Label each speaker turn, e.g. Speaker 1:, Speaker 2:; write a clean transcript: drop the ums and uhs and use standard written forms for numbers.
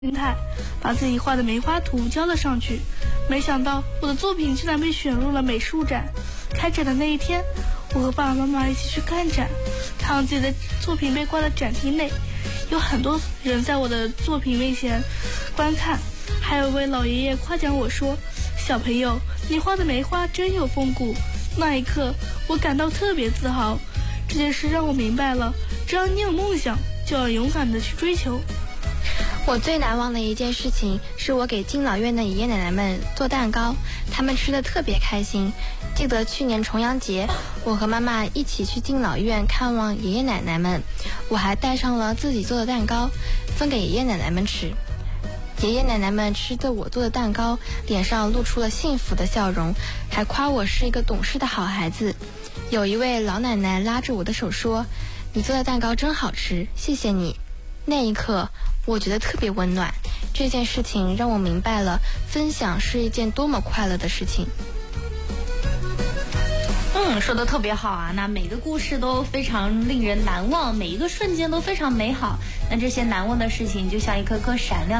Speaker 1: 平台，把自己画的梅花图交了上去。没想到我的作品竟然被选入了美术展。开展的那一天，我和爸爸妈妈一起去看展，看到自己的作品被挂在展厅内，有很多人在我的作品面前观看。还有一位老爷爷夸奖我说：“小朋友，你画的梅花真有风骨。”那一刻，我感到特别自豪。这件事让我明白了，只要你有梦想，就要勇敢地去追求。
Speaker 2: 我最难忘的一件事情是我给敬老院的爷爷奶奶们做蛋糕，他们吃得特别开心。记得去年重阳节，我和妈妈一起去敬老院看望爷爷奶奶们，我还带上了自己做的蛋糕，分给爷爷奶奶们吃。爷爷奶奶们吃着我做的蛋糕，脸上露出了幸福的笑容，还夸我是一个懂事的好孩子。有一位老奶奶拉着我的手说：“你做的蛋糕真好吃，谢谢你。”那一刻我觉得特别温暖，这件事情让我明白了分享是一件多么快乐的事情。
Speaker 3: 说得特别好啊！那每个故事都非常令人难忘，每一个瞬间都非常美好。那这些难忘的事情就像一颗颗闪亮